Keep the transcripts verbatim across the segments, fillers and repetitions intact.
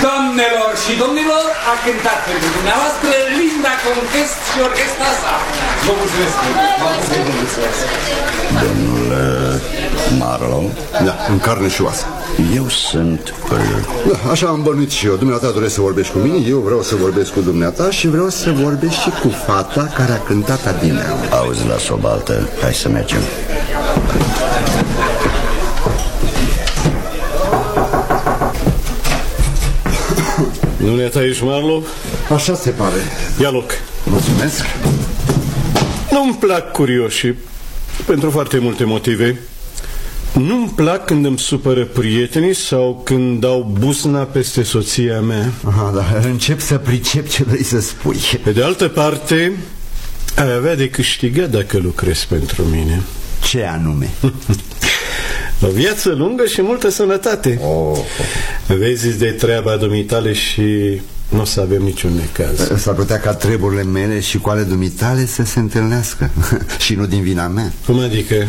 Doamnelor și domnilor, a cântat pentru dumneavoastră Linda Conquest și orchestra sa. Vă mulțumesc. Vă mulțumesc. Domnule Marlowe? Da, în carne și oasă. Eu sunt Currier. Da, așa am bănuit și eu. Dumneata doresc să vorbești cu mine, eu vreau să vorbesc cu dumneata și vreau să vorbesc și cu fata care a cântat adineauri. Auzi, la sobaltă, hai să mergem. Dumneata ești Marlowe? Așa se pare. Ia loc. Mulțumesc. Nu-mi plac curioșii, pentru foarte multe motive. Nu-mi plac când îmi supără prietenii sau când dau busna peste soția mea. Aha, da, încep să pricep ce vrei să spui. Pe de altă parte, ai avea de câștigat dacă lucrezi pentru mine. Ce anume? O viață lungă și multă sănătate. Oh. Vezi de treaba dumitale și nu o să avem niciun necaz. S-ar putea ca treburile mele și cu ale dumitale să se întâlnească. Și nu din vina mea. Cum adică?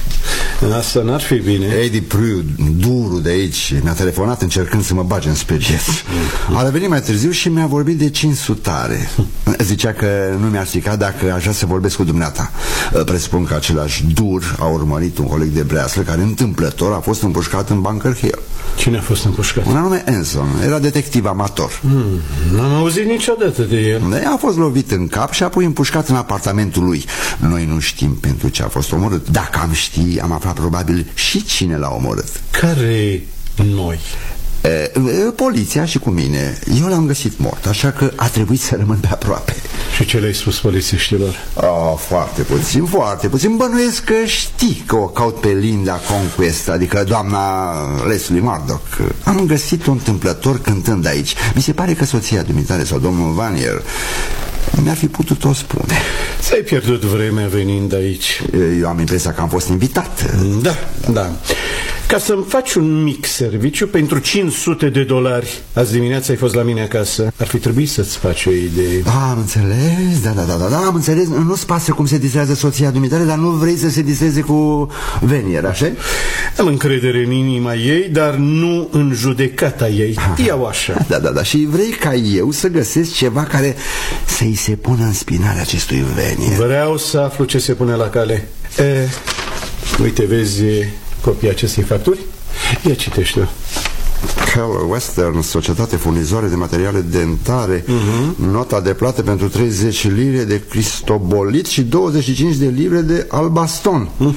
Asta n-ar fi bine. Eddie Prude, durul de aici, mi-a telefonat încercând să mă bage în speriet. A revenit mai târziu și mi-a vorbit de cincisutare. Zicea că nu mi-ar strica dacă aș vrea să vorbesc cu dumneata. Presupun că același dur a urmărit un coleg de breaslă care întâmplător a fost împușcat în Bunker Hill. Cine a fost împușcat? Un anume Enson, era detectiv amator. hmm, N-am auzit niciodată de el. A fost lovit în cap și apoi împușcat în apartamentul lui. Noi nu știm pentru ce a fost omorât. Dacă am ști, am aflat probabil și cine l-a omorât. Care noi? E, poliția și cu mine. Eu l-am găsit mort, așa că a trebuit să rămân pe aproape. Și ce le-ai spus polițiștilor? Oh, foarte puțin, foarte puțin. Bănuiesc că știi că o caut pe Linda Conquest, adică doamna Leslie Murdoch. Am găsit-o întâmplător cântând aici. Mi se pare că soția dumitale sau domnul Vanier mi-ar fi putut o spune. Ți-ai pierdut vremea venind aici. Eu am impresia că am fost invitat. Da, da. Ca să-mi faci un mic serviciu pentru cinci sute de dolari. Azi dimineața ai fost la mine acasă. Ar fi trebuit să-ți faci o idee. Da, am înțeles, da, da, da, da, da, am înțeles. Nu-ți pasă cum se distrează soția dumitale, dar nu vrei să se distreze cu Venier, așa? Am încredere în inima ei, dar nu în judecata ei. Iau așa. Da, da, da, și vrei ca eu să găsesc ceva care să-i se pună în spinarea acestui Venier. Vreau să aflu ce se pune la cale. e, Uite, vezi copia acestei facturi? Ia citește-o. Keller Western, societate furnizoare de materiale dentare, uh-huh. Nota de plată pentru treizeci lire de cristobolit și douăzeci și cinci de livre de albaston. uh.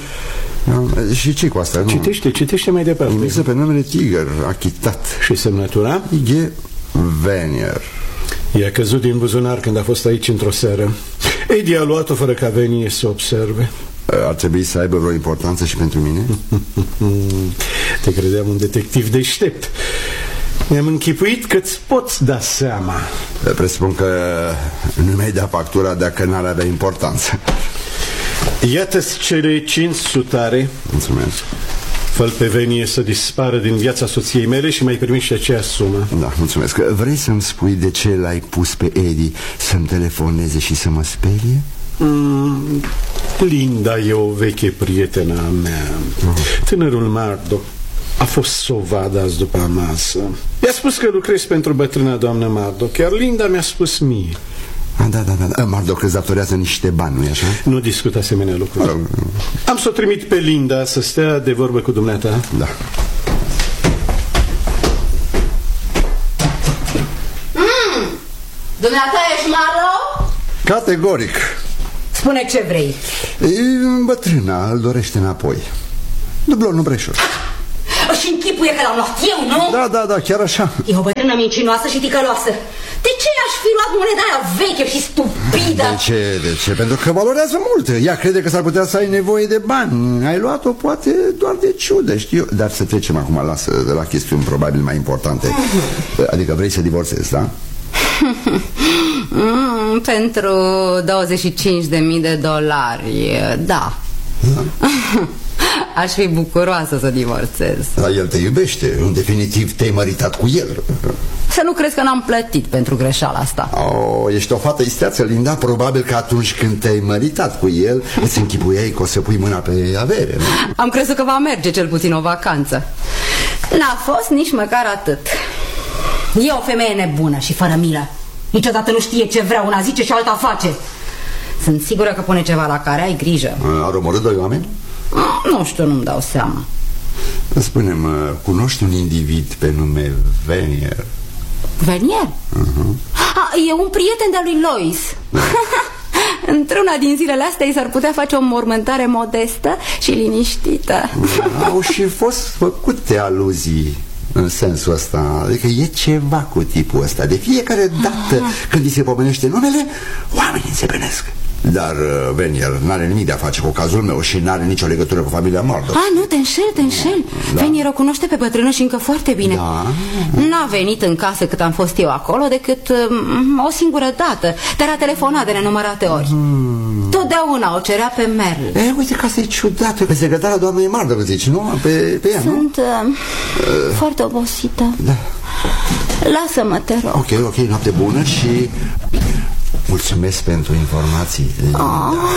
Și ce cu asta? Nu? Citește, citește mai departe. Indexă pe numele Tiger, achitat. Și semnătura? G. Venier. I-a căzut din buzunar când a fost aici într-o seară. Eddie a luat-o fără ca Venier să observe. Ar trebui să aibă vreo importanță și pentru mine? Te credeam un detectiv deștept. Mi-am închipuit că-ți poți da seama. Presupun că nu mi-ai dat factura dacă n-ar avea importanță. Iată-ți cele cinci sutare. Mulțumesc. Fă-l pe Venier să dispară din viața soției mele și mai primi și aceea sumă. Da, mulțumesc. Vrei să-mi spui de ce l-ai pus pe Eddie să-mi telefoneze și să mă sperie? Mm, Linda e o veche prietena mea. uh-huh. Tânărul Murdoch a fost să o vadă azi după masă. I-a spus că lucrezi pentru bătrâna doamnă Murdoch, iar Linda mi-a spus mie. Ah, da, da, da, Murdoch îți datorează niște bani, nu-i așa? Nu discut asemenea lucruri. uh, Am să o trimit pe Linda să stea de vorbă cu dumneata. Da. mm, Dumneata ești Marlowe? Categoric. Spune ce vrei. Bătrâna îl dorește înapoi. Dublonul Breșor. Și închipuie că l-am luat eu, nu? Da, da, da, chiar așa. E o bătrână mincinoasă și ticăloasă. De ce aș fi luat moneda aia veche și stupidă? De ce, de ce? Pentru că valorează mult. Ea crede că s-ar putea să ai nevoie de bani. Ai luat-o poate doar de ciudă, știu. Dar să trecem acum la, la chestiuni probabil mai importante. Adică vrei să divorțezi, da? mm, pentru douăzeci și cinci de mii de dolari, da. Da. Aș fi bucuroasă să divorțez. Dar el te iubește, în definitiv te-ai măritat cu el. Să nu crezi că n-am plătit pentru greșeala asta. Oh, ești o fată isteață, Linda. Probabil că atunci când te-ai măritat cu el îți închipuiai că o să pui mâna pe avere, nu? Am crezut că va merge cel puțin o vacanță. N-a fost nici măcar atât. E o femeie nebună și fără milă. Niciodată nu știe ce vrea, una zice și alta face. Sunt sigură că pune ceva la care ai grijă. Ar omorât doi oameni? Nu știu, nu-mi dau seama. Spune-mă, cunoști un individ pe nume Venier? Venier? Uh-huh. A, e un prieten de-a lui Lois. Într-una din zilele astea i s-ar putea face o mormântare modestă și liniștită. Au și fost făcute aluzii în sensul ăsta. Adică e ceva cu tipul ăsta. De fiecare dată când îi se pomenește numele, oamenii înțepenesc. Dar uh, Venier n-are nimic de a face cu cazul meu și n-are nicio legătură cu familia Murdoch. Ah, nu, te înșel, te înșel. Da. Venier o cunoaște pe bătrână și încă foarte bine. Da. N-a venit în casă cât am fost eu acolo decât um, o singură dată. Dar a telefonat de nenumărate ori. hmm. Totdeauna o cerea pe Merle. E, uite că asta e ciudat. Pe secretara doamnei Murdoch, zici, nu? Pe, pe ea, Sunt nu? uh, uh. foarte obosită. Da. Lasă-mă, te rog. Ok, ok, noapte bună și mulțumesc pentru informații. Oh.